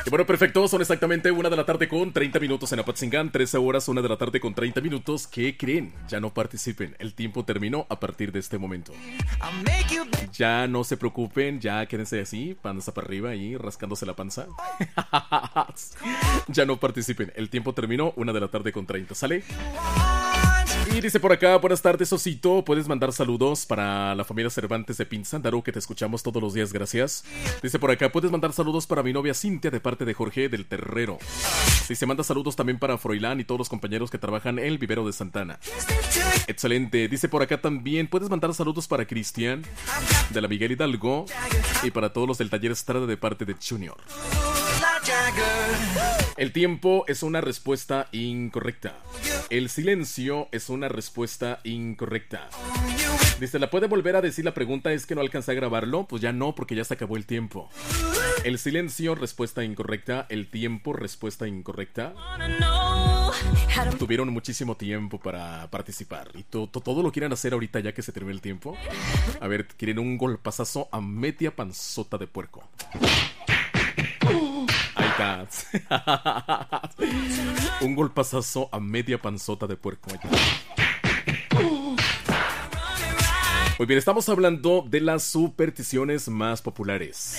Y bueno, perfecto, son exactamente 1 de la tarde con 30 minutos en Apatzingán, 13 horas, 1 de la tarde con 30 minutos. ¿Qué creen? Ya no participen, el tiempo terminó a partir de este momento. Ya no se preocupen, ya quédense así, panza para arriba y rascándose la panza. Ya no participen, el tiempo terminó, 1 de la tarde con 30, ¿sale? Y dice por acá, buenas tardes, Osito. Puedes mandar saludos para la familia Cervantes de Pinzándaro, que te escuchamos todos los días, gracias. Dice por acá, puedes mandar saludos para mi novia Cintia de parte de Jorge del Terrero. Dice, manda saludos también para Froilán y todos los compañeros que trabajan en el vivero de Santana. Excelente. Dice por acá también, puedes mandar saludos para Cristian de la Miguel Hidalgo y para todos los del taller Estrada de parte de Junior. El tiempo es una respuesta incorrecta. El silencio es una respuesta incorrecta. Dice, ¿la puede volver a decir? La pregunta es que no alcancé a grabarlo. Pues ya no, porque ya se acabó el tiempo. El silencio, respuesta incorrecta. El tiempo, respuesta incorrecta. Tuvieron muchísimo tiempo para participar. Y todo lo quieren hacer ahorita ya que se terminó el tiempo. A ver, quieren un golpazazo a media panzota de puerco. Ahí está. Un golpazazo a media panzota de puerco. Muy bien, estamos hablando de las supersticiones más populares.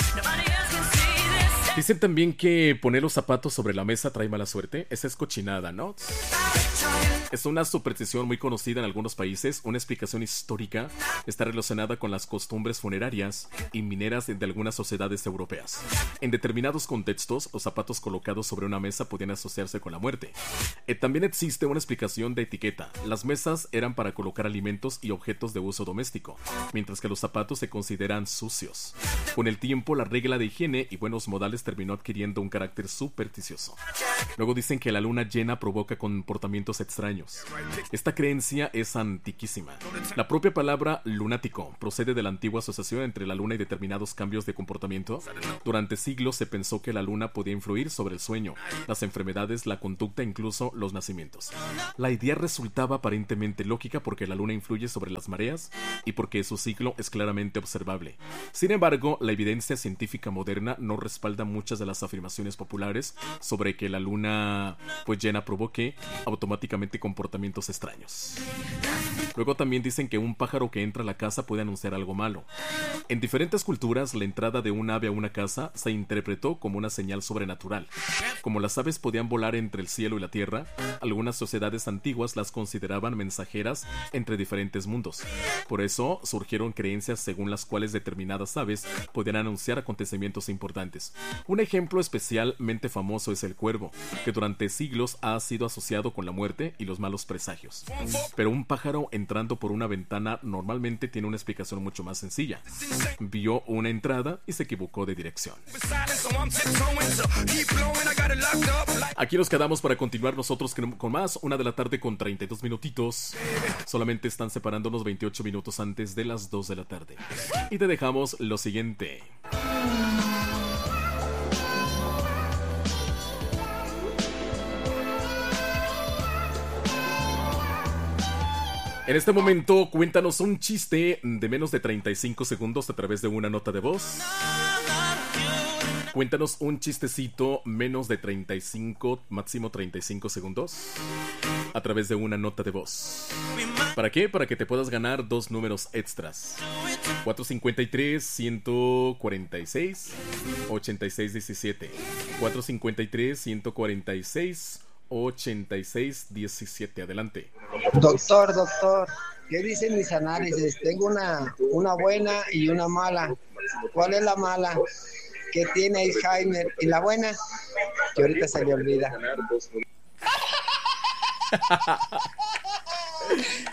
Dicen también que poner los zapatos sobre la mesa trae mala suerte. Esa es cochinada, ¿no? Es una superstición muy conocida en algunos países. Una explicación histórica está relacionada con las costumbres funerarias y mineras de algunas sociedades europeas. En determinados contextos, los zapatos colocados sobre una mesa podían asociarse con la muerte. También existe una explicación de etiqueta. Las mesas eran para colocar alimentos y objetos de uso doméstico, mientras que los zapatos se consideran sucios. Con el tiempo, la regla de higiene y buenos modales terminó adquiriendo un carácter supersticioso. Luego dicen que la luna llena provoca comportamientos extraños. Esta creencia es antiquísima. La propia palabra lunático procede de la antigua asociación entre la luna y determinados cambios de comportamiento. Durante siglos se pensó que la luna podía influir sobre el sueño, las enfermedades, la conducta e incluso los nacimientos. La idea resultaba aparentemente lógica porque la luna influye sobre las mareas y porque su ciclo es claramente observable. Sin embargo, la evidencia científica moderna no respalda muchas de las afirmaciones populares sobre que la luna llena provoque automáticamente comportamientos extraños. Luego también dicen que un pájaro que entra a la casa puede anunciar algo malo. En diferentes culturas, la entrada de un ave a una casa se interpretó como una señal sobrenatural. Como las aves podían volar entre el cielo y la tierra, algunas sociedades antiguas las consideraban mensajeras entre diferentes mundos. Por eso surgieron creencias según las cuales determinadas aves podían anunciar acontecimientos importantes. Un ejemplo especialmente famoso es el cuervo, que durante siglos ha sido asociado con la muerte y los malos presagios. Pero un pájaro entrando por una ventana normalmente tiene una explicación mucho más sencilla. Vio una entrada y se equivocó de dirección. Aquí nos quedamos para continuar nosotros con más. 1 de la tarde con 32 minutitos. Solamente están separándonos 28 minutos antes de las 2 de la tarde. Y te dejamos lo siguiente. En este momento, cuéntanos un chiste de menos de 35 segundos a través de una nota de voz. Cuéntanos un chistecito menos de 35, máximo 35 segundos a través de una nota de voz. ¿Para qué? Para que te puedas ganar 2 números extras. 453-146-8617. 453-146-8617. Adelante. Doctor, ¿qué dicen mis análisis? Tengo una buena y una mala. ¿Cuál es la mala? Que tiene Alzheimer. ¿Y la buena? Que ahorita se le olvida.